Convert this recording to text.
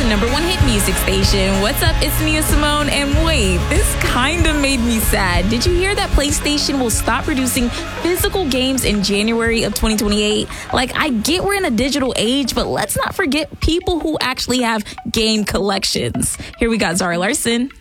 #1 hit music station. What's up? It's Nia Simone. And wait, this kind of made me sad. Did you hear that PlayStation will stop producing physical games in January of 2028? Like, I get we're in a digital age, but let's not forget people who actually have game collections. Here we got Zara Larson.